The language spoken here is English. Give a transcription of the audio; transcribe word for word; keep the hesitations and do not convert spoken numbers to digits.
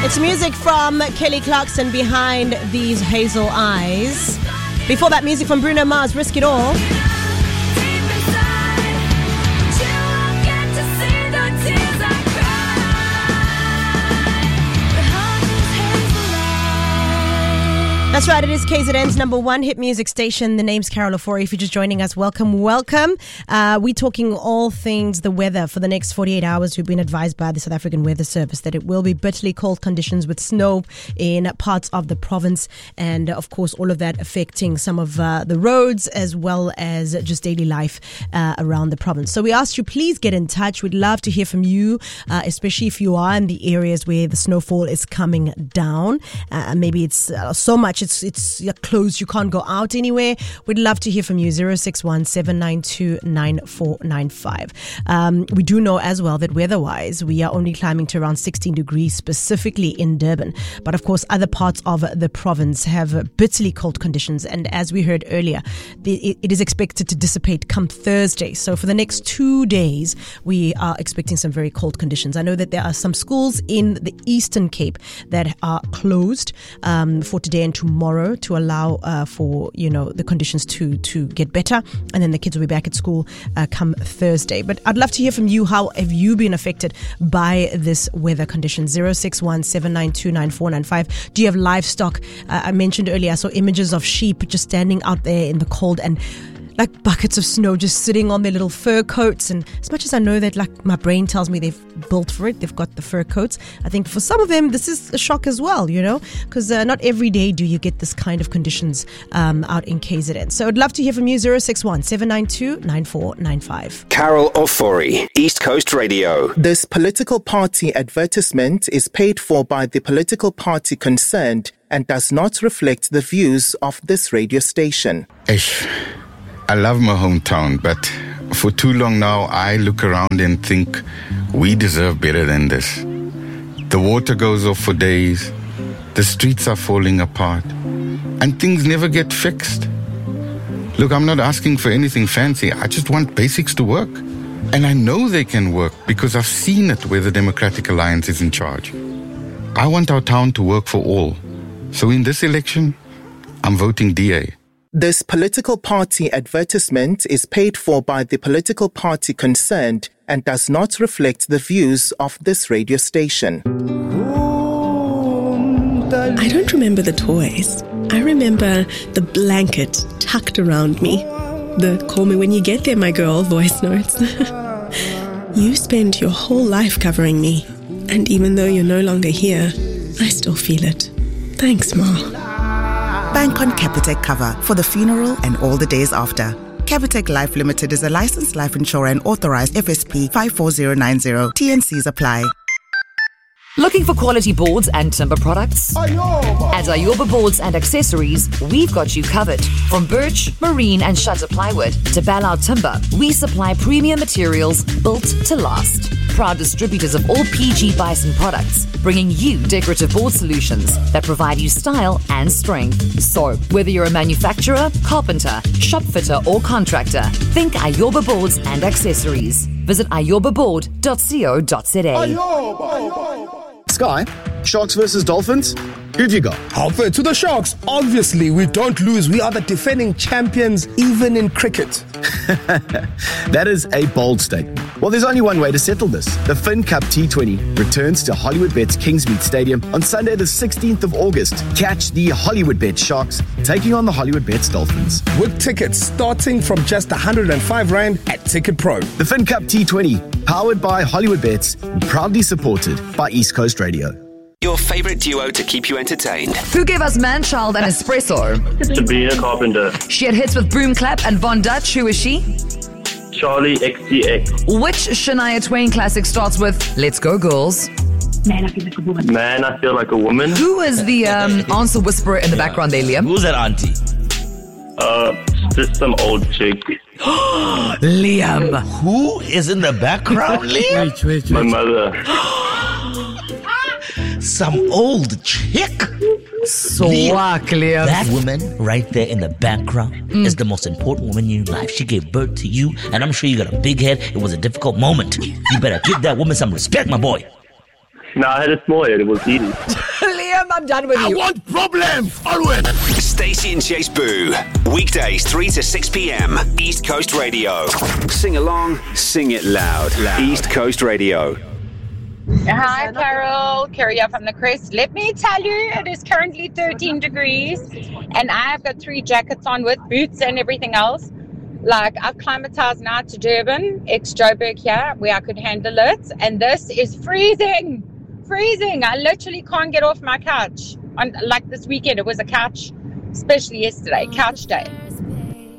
It's music from Kelly Clarkson, Behind These Hazel Eyes. Before that, music from Bruno Mars, Risk It All. That's right, it is K Z N's number one hit music station. The name's Carol Ofori. If you're just joining us, welcome, welcome. Uh, we're talking all things the weather for the next forty-eight hours. We've been advised by the South African Weather Service that it will be bitterly cold conditions with snow in parts of the province. And, of course, all of that affecting some of uh, the roads as well as just daily life uh, around the province. So we asked you, please get in touch. We'd love to hear from you, uh, especially if you are in the areas where the snowfall is coming down. Uh, maybe it's uh, so much It's it's closed, you can't go out anywhere. We'd love to hear from you. zero six one, seven nine two, nine four nine five. Um, we do know as well that weather-wise, we are only climbing to around sixteen degrees, specifically in Durban. But of course, other parts of the province have bitterly cold conditions. And as we heard earlier, the, it, it is expected to dissipate come Thursday. So for the next two days, we are expecting some very cold conditions. I know that there are some schools in the Eastern Cape that are closed um, for today and tomorrow. tomorrow to allow uh, for, you know, the conditions to to get better, and then the kids will be back at school uh, come Thursday. But I'd love to hear from you. How have you been affected by this weather condition? zero six one, seven nine two, nine four nine five. Do you have livestock? Uh, I mentioned earlier, I saw images of sheep just standing out there in the cold and like buckets of snow just sitting on their little fur coats. And as much as I know that, like, my brain tells me they've built for it, they've got the fur coats, I think for some of them this is a shock as well, you know, because uh, not every day do you get this kind of conditions um, out in K Z N. So I'd love to hear from you. Zero six one, seven nine two, nine four nine five. Carol Ofori, East Coast Radio. This political party advertisement is paid for by the political party concerned and does not reflect the views of this radio station. Ish. I love my hometown, but for too long now, I look around and think we deserve better than this. The water goes off for days, the streets are falling apart, and things never get fixed. Look, I'm not asking for anything fancy. I just want basics to work. And I know they can work because I've seen it where the Democratic Alliance is in charge. I want our town to work for all. So in this election, I'm voting D A. This political party advertisement is paid for by the political party concerned and does not reflect the views of this radio station. I don't remember the toys. I remember the blanket tucked around me. The call me when you get there, my girl voice notes. You spent your whole life covering me. And even though you're no longer here, I still feel it. Thanks, Ma. Bank on Capitec cover for the funeral and all the days after. Capitec Life Limited is a licensed life insurer and authorized F S P five four zero nine zero. T N Cs apply. Looking for quality boards and timber products? Ayoba. At Ayoba Boards and Accessories, we've got you covered. From birch, marine and shutter plywood to Ballout Timber, we supply premium materials built to last. Proud distributors of all P G Bison products, bringing you decorative board solutions that provide you style and strength. So, whether you're a manufacturer, carpenter, shop fitter or contractor, think Ayoba Boards and Accessories. Visit ayoba board dot co dot za. Sky, Sharks versus Dolphins? Who've you got? How fair to the Sharks. Obviously, we don't lose. We are the defending champions, even in cricket. That is a bold statement. Well, there's only one way to settle this. The Fin Cup T twenty returns to Hollywood Bet's Kingsmead Stadium on Sunday the sixteenth of August. Catch the Hollywood Bet Sharks taking on the Hollywood Bets Dolphins. With tickets starting from just one hundred five rand at Ticket Pro. The Fin Cup T twenty, powered by Hollywood Bets and proudly supported by East Coast Radio. Your favourite duo to keep you entertained. Who gave us Manchild and Espresso? Sabrina Carpenter. She had hits with Boom Clap and Von Dutch. Who is she? Charlie X C X. Which Shania Twain classic starts with Let's Go Girls? Man, I feel like a woman. Man, I feel like a woman. Who is the um, answer whisperer in the yeah. background there, Liam? Who's that auntie? Uh, just some old chick. Liam. Who is in the background, Liam? Wait, wait, wait. My mother. Some old chick? Swag, Liam. That woman right there in the background mm. is the most important woman in your life. She gave birth to you, and I'm sure you got a big head. It was a difficult moment. You better give that woman some respect, my boy. No, I had a small head. It was easy. Liam, I'm done with you. I want problems, always. Stacey and Chase Boo. Weekdays, three to six p.m. East Coast Radio. Sing along, sing it loud. loud. East Coast Radio. Hi, Carol. Carrie from the Crest. Let me tell you, it is currently thirteen degrees, and I have got three jackets on with boots and everything else. Like, I've climatized now to Durban, ex-Joburg here, where I could handle it, and this is freezing. Freezing. I literally can't get off my couch. On, like this weekend, it was a couch, especially yesterday, couch day.